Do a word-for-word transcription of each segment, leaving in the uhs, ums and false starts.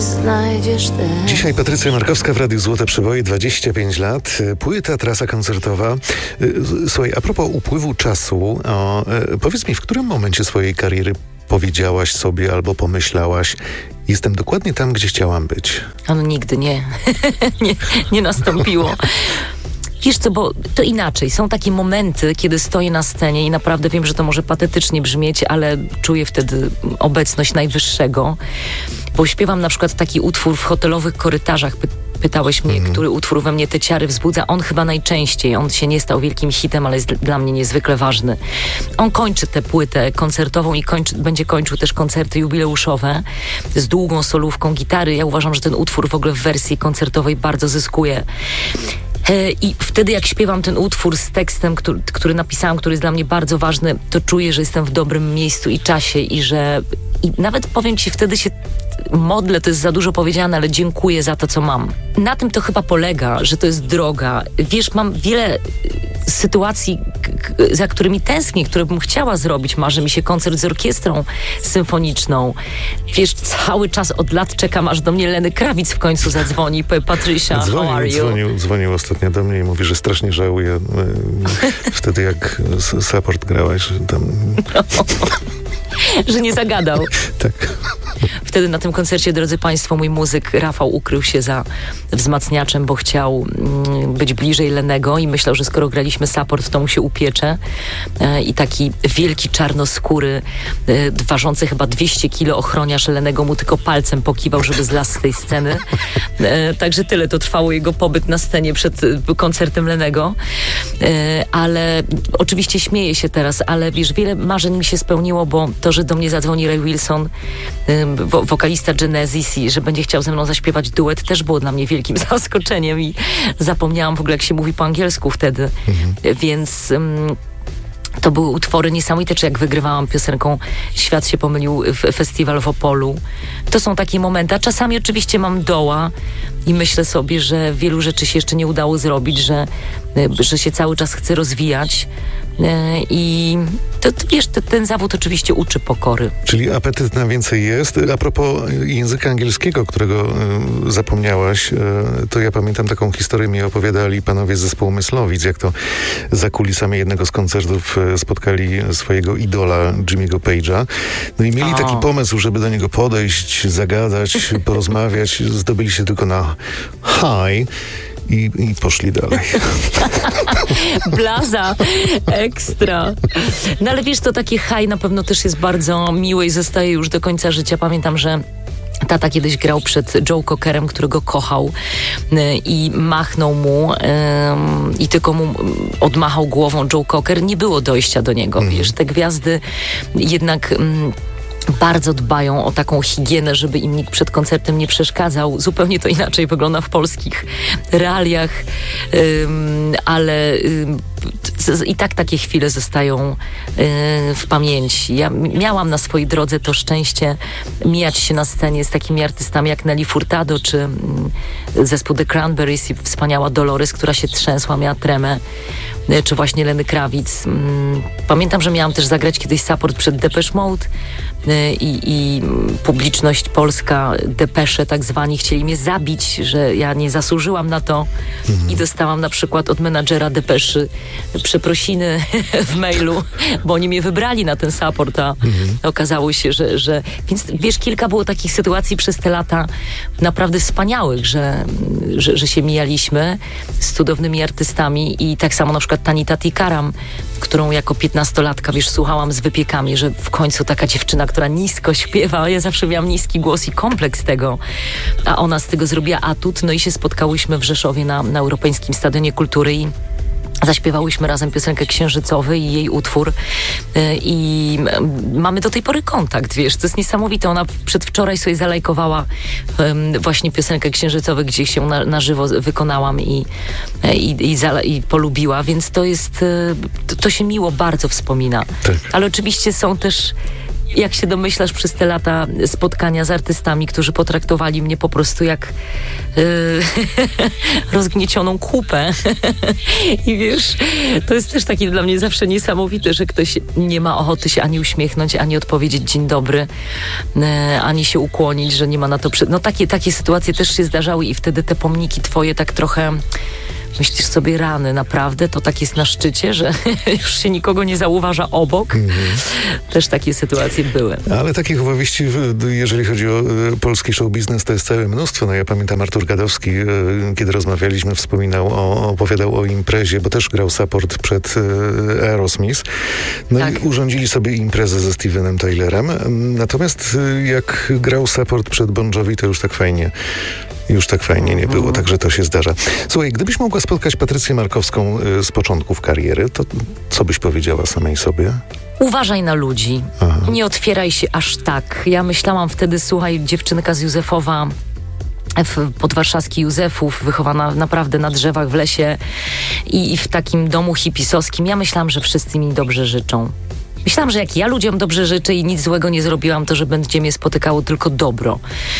znajdziesz też. Dzisiaj Patrycja Markowska w Radiu Złote Przeboje, dwadzieścia pięć lat, płyta, trasa koncertowa. Słuchaj, a propos upływu czasu, o, powiedz mi, w którym momencie swojej kariery powiedziałaś sobie albo pomyślałaś, jestem dokładnie tam, gdzie chciałam być? Ono nigdy nie, nie, nie nastąpiło. Wiesz co, bo to inaczej. Są takie momenty, kiedy stoję na scenie i naprawdę wiem, że to może patetycznie brzmieć, ale czuję wtedy obecność Najwyższego. Bo śpiewam na przykład taki utwór w hotelowych korytarzach. Py- pytałeś mnie, mm. który utwór we mnie te ciary wzbudza. On chyba najczęściej. On się nie stał wielkim hitem, ale jest dla mnie niezwykle ważny. On kończy tę płytę koncertową i kończy, będzie kończył też koncerty jubileuszowe z długą solówką gitary. Ja uważam, że ten utwór w ogóle w wersji koncertowej bardzo zyskuje. I wtedy jak śpiewam ten utwór z tekstem, który, który napisałam, który jest dla mnie bardzo ważny, to czuję, że jestem w dobrym miejscu i czasie i że i nawet powiem ci, wtedy się modlę, to jest za dużo powiedziane, ale dziękuję za to, co mam. Na tym to chyba polega, że to jest droga. Wiesz, mam wiele sytuacji, k- k- za którymi tęsknię, które bym chciała zrobić. Marzy mi się koncert z orkiestrą symfoniczną. Wiesz, cały czas od lat czekam, aż do mnie Lenny Kravitz w końcu zadzwoni. Patricia, dzwonił, how are you? Dzwonił, dzwonił ostatnio do mnie i mówi, że strasznie żałuje e, wtedy, jak s- support grałaś, że tam... że nie zagadał. Tak. Wtedy na tym koncercie, drodzy Państwo, mój muzyk Rafał ukrył się za wzmacniaczem, bo chciał mm, być bliżej Lennego i myślał, że skoro graliśmy support, to mu się upiecze. E, I taki wielki czarnoskóry, e, ważący chyba dwieście kilo ochroniarz Lennego mu tylko palcem pokiwał, żeby zlazł z tej sceny. E, także tyle to trwało jego pobyt na scenie przed e, koncertem Lennego. E, ale oczywiście śmieję się teraz, ale wiesz, wiele marzeń mi się spełniło, bo to, że do mnie zadzwoni Ray Wilson, Wo- wokalista Genesis, i że będzie chciał ze mną zaśpiewać duet, też było dla mnie wielkim zaskoczeniem i zapomniałam w ogóle, jak się mówi po angielsku wtedy. Mhm. Więc um, to były utwory niesamowite, czy jak wygrywałam piosenką Świat się pomylił w festiwal w Opolu. To są takie momenty, a czasami oczywiście mam doła i myślę sobie, że wielu rzeczy się jeszcze nie udało zrobić, że, że się cały czas chcę rozwijać. I to, to, wiesz, to, ten zawód oczywiście uczy pokory. Czyli apetyt na więcej jest. A propos języka angielskiego, którego y, zapomniałaś, y, to ja pamiętam taką historię, mi opowiadali panowie z zespołu Myslowic, jak to za kulisami jednego z koncertów y, spotkali swojego idola Jimmy'ego Page'a. No i mieli o. taki pomysł, żeby do niego podejść, zagadać, porozmawiać. Zdobyli się tylko na hi. I, I poszli dalej. Blaza, ekstra. No ale wiesz, to takie high na pewno też jest bardzo miłe i zostaje już do końca życia. Pamiętam, że tata kiedyś grał przed Joe Cockerem, którego kochał, y, i machnął mu y, i tylko mu odmachał głową Joe Cocker. Nie było dojścia do niego. Mm. Wiesz, te gwiazdy jednak... Mm, bardzo dbają o taką higienę, żeby im nikt przed koncertem nie przeszkadzał. Zupełnie to inaczej wygląda w polskich realiach, ym, ale ym, i tak takie chwile zostają y, w pamięci. Ja miałam na swojej drodze to szczęście mijać się na scenie z takimi artystami jak Nelly Furtado, czy y, zespół The Cranberries i wspaniała Dolores, która się trzęsła, miała tremę, y, czy właśnie Lenny Kravitz. Y, pamiętam, że miałam też zagrać kiedyś support przed Depeche Mode, I, i publiczność polska, depesze tak zwani, chcieli mnie zabić, że ja nie zasłużyłam na to. Mhm. I dostałam na przykład od menadżera depeszy przeprosiny w mailu, bo oni mnie wybrali na ten support, a mhm. okazało się, że, że... Więc wiesz, kilka było takich sytuacji przez te lata naprawdę wspaniałych, że, że, że się mijaliśmy z cudownymi artystami i tak samo na przykład Tanita Tikaram, którą jako piętnastolatka, wiesz, słuchałam z wypiekami, że w końcu taka dziewczyna, która nisko śpiewa, ja zawsze miałam niski głos i kompleks tego, a ona z tego zrobiła atut, no i się spotkałyśmy w Rzeszowie na, na Europejskim Stadionie Kultury i zaśpiewałyśmy razem piosenkę Księżycowy i jej utwór i mamy do tej pory kontakt, wiesz, to jest niesamowite. Ona przedwczoraj sobie zalajkowała um, właśnie piosenkę Księżycowy, gdzie się na, na żywo wykonałam i, i, i, zala, i polubiła, więc to jest, to, to się miło bardzo wspomina. Tak. Ale oczywiście są też jak się domyślasz, przez te lata spotkania z artystami, którzy potraktowali mnie po prostu jak yy, rozgniecioną kupę. I wiesz, to jest też takie dla mnie zawsze niesamowite, że ktoś nie ma ochoty się ani uśmiechnąć, ani odpowiedzieć dzień dobry, yy, ani się ukłonić, że nie ma na to... Przy... No takie, takie sytuacje też się zdarzały i wtedy te pomniki twoje tak trochę... Myślisz sobie, rany, naprawdę? To tak jest na szczycie, że już się nikogo nie zauważa obok? Mm-hmm. Też takie sytuacje były. Ale takich opowieści, jeżeli chodzi o y, polski show biznes, to jest całe mnóstwo. No ja pamiętam, Artur Gadowski, y, kiedy rozmawialiśmy, wspominał, o, opowiadał o imprezie, bo też grał support przed y, Aerosmith. No tak. I urządzili sobie imprezę ze Stevenem Tylerem. Natomiast y, jak grał support przed Bon Jovi, to już tak fajnie Już tak fajnie nie było, także to się zdarza. Słuchaj, gdybyś mogła spotkać Patrycję Markowską y, z początków kariery, to co byś powiedziała samej sobie? Uważaj na ludzi. Aha. Nie otwieraj się aż tak. Ja myślałam wtedy, słuchaj, dziewczynka z Józefowa, w podwarszawski Józefów, wychowana naprawdę na drzewach w lesie i, i w takim domu hipisowskim. Ja myślałam, że wszyscy mi dobrze życzą. Myślałam, że jak ja ludziom dobrze życzę i nic złego nie zrobiłam, to że będzie mnie spotykało tylko dobro.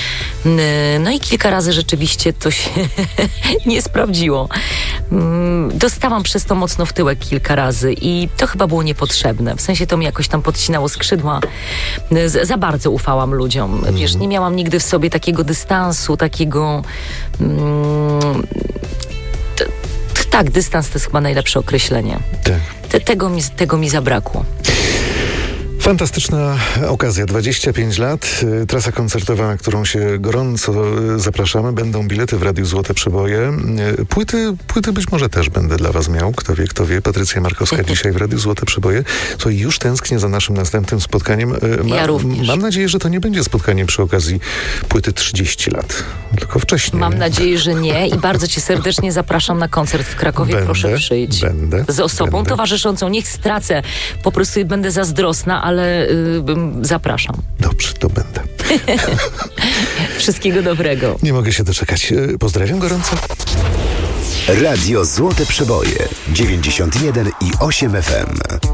No i kilka razy rzeczywiście to się nie sprawdziło. Dostałam przez to mocno w tyłek kilka razy i to chyba było niepotrzebne. W sensie to mi jakoś tam podcinało skrzydła. Za bardzo ufałam ludziom. Wiesz, nie miałam nigdy w sobie takiego dystansu, takiego... Mm, t- t- tak, dystans to jest chyba najlepsze określenie. Tak. Te, tego, mi, tego mi zabrakło. Fantastyczna okazja. dwadzieścia pięć lat. Trasa koncertowa, na którą się gorąco zapraszamy. Będą bilety w Radiu Złote Przeboje. Płyty, płyty być może też będę dla was miał. Kto wie, kto wie. Patrycja Markowska dzisiaj w Radiu Złote Przeboje. Słuchaj, już tęsknię za naszym następnym spotkaniem. Ma, ja również. Mam nadzieję, że to nie będzie spotkanie przy okazji płyty trzydzieści lat. Tylko wcześniej. Mam nadzieję, że nie. I bardzo cię serdecznie zapraszam na koncert w Krakowie. Będę, Proszę przyjść. Będę. Z osobą będę. towarzyszącą. Niech stracę. Po prostu będę zazdrosna, ale y, zapraszam. Dobrze, to będę. Wszystkiego dobrego. Nie mogę się doczekać. Pozdrawiam gorąco. Radio Złote Przeboje dziewięćdziesiąt jeden i osiem F M.